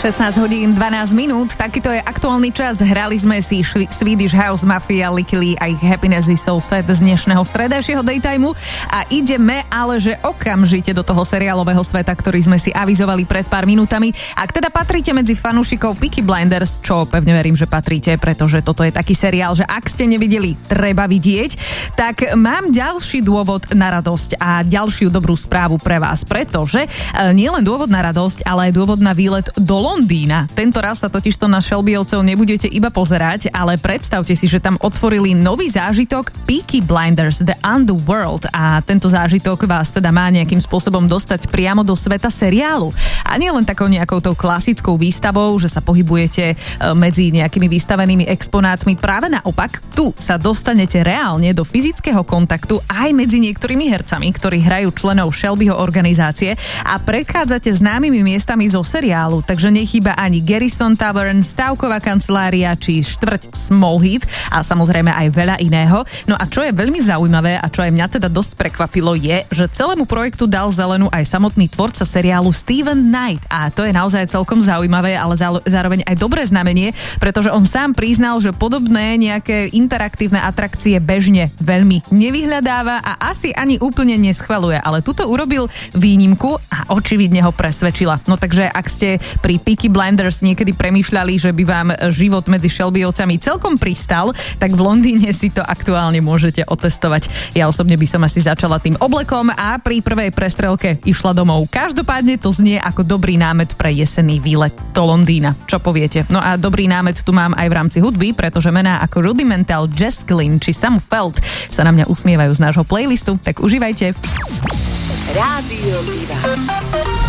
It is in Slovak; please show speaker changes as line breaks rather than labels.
16 hodín 12 minút, takýto je aktuálny čas. Hrali sme si Swedish House Mafia, Licky Lee a ich Happiness is so sad z dnešného stredajšieho daytimeu a ideme ale že okamžite do toho seriálového sveta, ktorý sme si avizovali pred pár minútami. Ak teda patríte medzi fanúšikov Peaky Blinders, čo pevne verím, že patríte, pretože toto je taký seriál, že ak ste nevideli, treba vidieť, tak mám ďalší dôvod na radosť a ďalšiu dobrú správu pre vás, pretože nie len dôvod na radosť, ale aj dôvod na výlet do Londýna. Tento raz sa totižto na Shelbyovcov nebudete iba pozerať, ale predstavte si, že tam otvorili nový zážitok Peaky Blinders The Underworld a tento zážitok vás teda má nejakým spôsobom dostať priamo do sveta seriálu. A nie len takou nejakou tou klasickou výstavou, že sa pohybujete medzi nejakými vystavenými exponátmi, práve naopak, tu sa dostanete reálne do fyzického kontaktu aj medzi niektorými hercami, ktorí hrajú členov Shelbyho organizácie a prechádzate známymi miestami zo seriálu, takže nechýba ani Garrison Tavern, Stavková kancelária či štvrť Smallheath a samozrejme aj veľa iného. No a čo je veľmi zaujímavé a čo aj mňa teda dosť prekvapilo je, že celému projektu dal zelenú aj samotný tvorca seriálu Steven Knight a to je naozaj celkom zaujímavé, ale zároveň aj dobré znamenie, pretože on sám priznal, že podobné nejaké interaktívne atrakcie bežne veľmi nevyhľadáva a asi ani úplne neschvaľuje, ale tuto urobil výnimku a očividne ho presvedčila. No takže ak ste pri Peaky Blinders niekedy premýšľali, že by vám život medzi Shelbyovcami celkom pristal, tak v Londýne si to aktuálne môžete otestovať. Ja osobne by som asi začala tým oblekom a pri prvej prestrelke išla domov. Každopádne to znie ako dobrý námet pre jesenný výlet do Londýna. Čo poviete? No a dobrý námet tu mám aj v rámci hudby, pretože mená ako Rudimental, Jess Glynn či Sam Feld sa na mňa usmievajú z nášho playlistu, tak užívajte.
Rádio Diva.